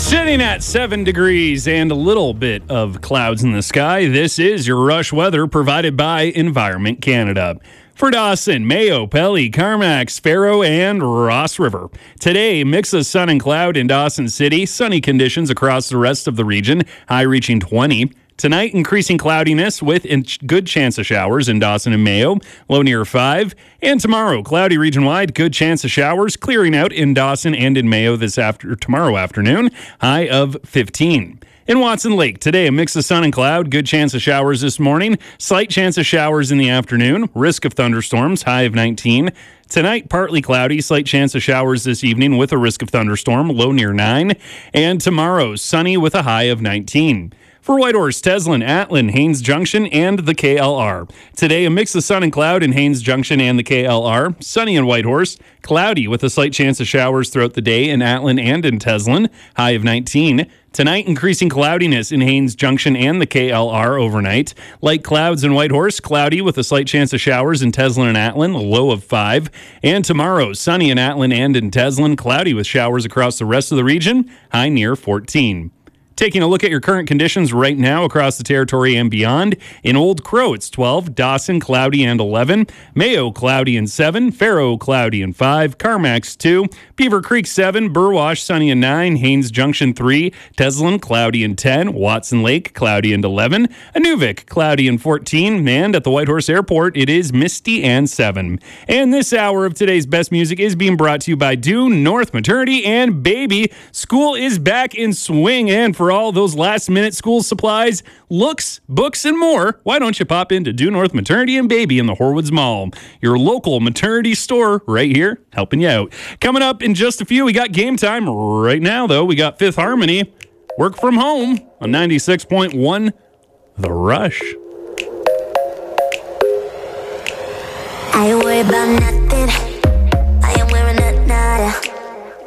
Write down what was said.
Sitting at 7 degrees and a little bit of clouds in the sky, this is your Rush weather provided by Environment Canada. For Dawson, Mayo, Pelly, Carmacks, Faro, and Ross River. Today, mix of sun and cloud in Dawson City. Sunny conditions across the rest of the region, high reaching 20. Tonight, increasing cloudiness with a good chance of showers in Dawson and Mayo, low near 5. And tomorrow, cloudy region-wide, good chance of showers, clearing out in Dawson and in Mayo tomorrow afternoon, high of 15. In Watson Lake, today, a mix of sun and cloud, good chance of showers this morning, slight chance of showers in the afternoon, risk of thunderstorms, high of 19. Tonight, partly cloudy, slight chance of showers this evening with a risk of thunderstorm, low near 9. And tomorrow, sunny with a high of 19. For Whitehorse, Teslin, Atlin, Haines Junction, and the KLR. Today, a mix of sun and cloud in Haines Junction and the KLR. Sunny in Whitehorse, cloudy with a slight chance of showers throughout the day in Atlin and in Teslin, high of 19. Tonight, increasing cloudiness in Haines Junction and the KLR overnight. Light clouds in Whitehorse, cloudy with a slight chance of showers in Teslin and Atlin, a low of 5. And tomorrow, sunny in Atlin and in Teslin, cloudy with showers across the rest of the region, high near 14. Taking a look at your current conditions right now across the territory and beyond. In Old Crow, it's 12. Dawson, cloudy and 11. Mayo, cloudy and 7. Faro, cloudy and 5. Carmacks, 2. Beaver Creek, 7. Burwash, sunny and 9. Haines Junction, 3. Teslin, cloudy and 10. Watson Lake, cloudy and 11. Inuvik, cloudy and 14. And at the Whitehorse Airport, it is misty and 7. And this hour of today's best music is being brought to you by Due North Maternity and Baby. School is back in swing, and for all those last-minute school supplies, looks, books, and more, why don't you pop into Due North Maternity and Baby in the Horwoods Mall, your local maternity store right here, helping you out. Coming up in just a few, we got game time. Right now, though, we got Fifth Harmony, Work From Home on 96.1 The Rush. I worry about nothing.